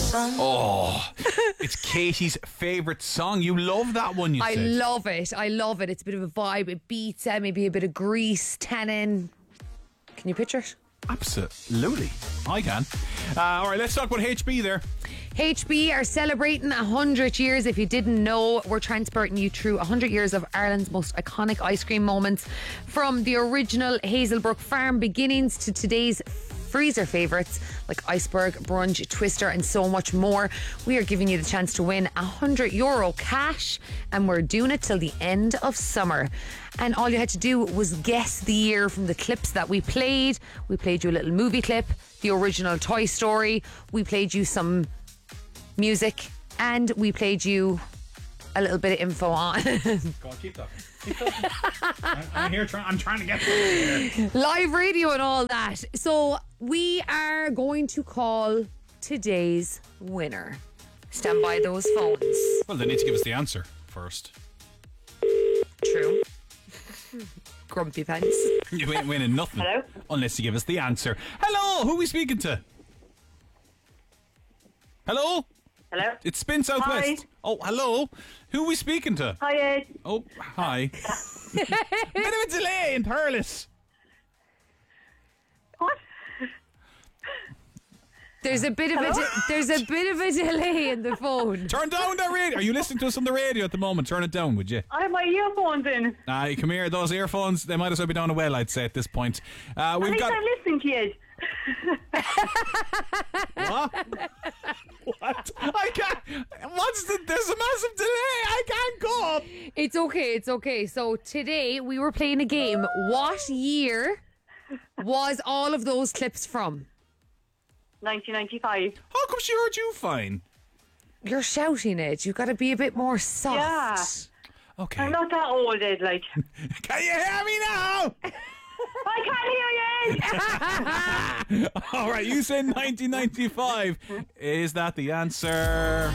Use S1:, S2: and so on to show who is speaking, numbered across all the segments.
S1: sun.
S2: Oh, it's Katie's favourite song. You love that one, you
S3: I
S2: said.
S3: love it. I love it. It's a bit of a vibe. It beats maybe a bit of Grease, Tenon. Can you picture it?
S2: Absolutely. I can. All right, let's talk about HB there.
S3: HB are celebrating 100 years. If you didn't know, we're transporting you through 100 years of Ireland's most iconic ice cream moments, from the original Hazelbrook Farm beginnings to today's freezer favourites like Iceberg, Brunch, Twister and so much more. We are giving you the chance to win €100 cash, and we're doing it till the end of summer. And all you had to do was guess the year from the clips that we played. We played you a little movie clip, the original Toy Story. We played you some music, and we played you a little bit of info on
S2: Go on, keep talking. I'm here. I'm trying to get here.
S3: live radio and all that. So we are going to call today's winner. Stand by those phones.
S2: Well, they need to give us the answer first.
S3: True. Grumpy pants.
S2: You ain't winning nothing.
S4: Hello?
S2: Unless you give us the answer. Hello, who are we speaking to? Hello?
S4: Hello?
S2: It's Spin Southwest.
S4: Hi.
S2: Oh, hello. Who are we speaking to?
S4: Hi, Ed.
S2: Oh, hi. Bit of a delay in Thurles.
S4: What?
S3: There's a bit of a delay in the phone.
S2: Turn down that radio. Are you listening to us on the radio at the moment? Turn it down, would you?
S4: I have my earphones in.
S2: Come here. Those earphones, they might as well be down a well, I'd say, at this point.
S4: At
S2: We've
S4: least
S2: got...
S4: I'm listening to you.
S2: What? What? I can't... There's a massive delay. I can't go up.
S3: It's okay. So today we were playing a game. What year was all of those clips from?
S4: 1995.
S2: How come she heard you fine?
S3: You're shouting it. You've got to be a bit more soft.
S4: Yeah.
S2: Okay.
S4: I'm not that old, Ed, like.
S2: Can you hear me now?
S4: I can't hear you, Ed!
S2: All right, you said 1995. Is that the answer?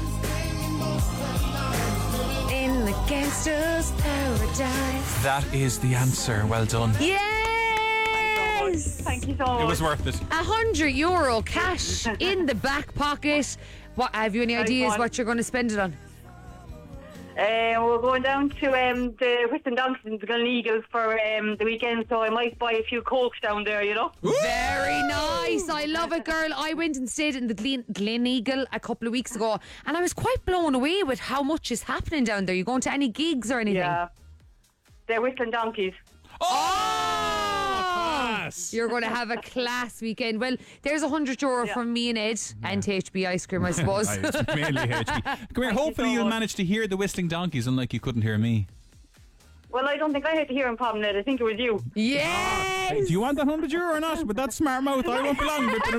S3: In the gangster's paradise.
S2: That is the answer. Well done.
S3: Yes!
S4: Thank you so much.
S2: It was worth it.
S3: €100 cash in the back pocket. What, have you any ideas
S4: fun.
S3: what you're going to spend it on?
S4: We're going down to the Whistling Donkeys and the Gleneagles for the weekend, so I might buy a few Cokes down there, you know.
S3: Very nice. I love it, girl. I went and stayed in the Gleneagle a couple of weeks ago, and I was quite blown away with how much is happening down there. You going to any gigs or anything?
S4: Yeah. They're Whistling Donkeys.
S2: Class.
S3: You're going to have a class weekend. Well, there's €100 from me and Ed and HB ice cream, I suppose.
S2: It's mainly HB. Come here. Hopefully you'll manage to hear the Whistling Donkeys, unlike you couldn't hear me.
S4: Well, I don't think I had to hear him, Pom, Ned. I think it was you.
S3: Yes!
S2: Hey, do you want that €100 or not? With that smart mouth, I won't be long ripping it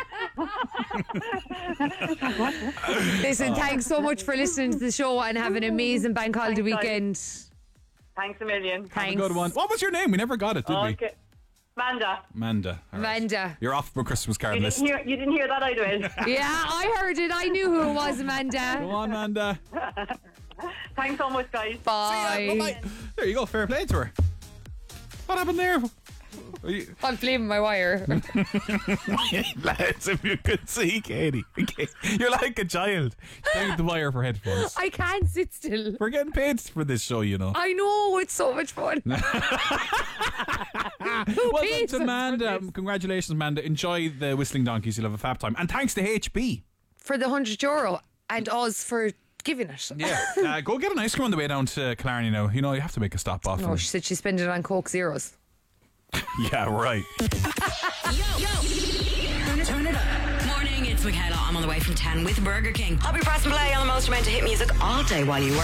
S2: off you.
S3: Listen, thanks so much for listening to the show, and have an amazing bank holiday
S4: Thanks,
S3: weekend.
S4: Thanks a million.
S3: Thanks.
S2: Good one. What was your name? We never got it, did we?
S4: Okay. Manda.
S2: Manda. All right.
S3: Amanda.
S2: You're off my Christmas card
S4: You
S2: list.
S4: didn't hear that either, Ed.
S3: Yeah, I heard it. I knew who it was, Amanda.
S2: Go on, Manda.
S4: Thanks so much, guys.
S3: Bye.
S2: Bye-bye. There you go. Fair play to her. What happened there?
S3: I'm flaming my wire.
S2: Lads, if you could see Katie. You're like a child. Take the wire for headphones.
S3: I can't sit still.
S2: We're getting paid for this show, you know.
S3: I know, it's so much fun.
S2: Well done
S3: pays
S2: to
S3: us
S2: Amanda.
S3: for this?
S2: Congratulations, Amanda. Enjoy the Whistling Donkeys. You'll have a fab time. And thanks to HB.
S3: For the €100 and us for giving it.
S2: Yeah. Go get an ice cream on the way down to Killarney now. You know, you have to make a stop off.
S3: No, she said she spent it on Coke Zeros.
S2: Yeah, right.
S5: Turn it up. Morning, it's Michaela. I'm on the way from 10 with Burger King. I'll be pressing play on the most romantic hit music all day while you work.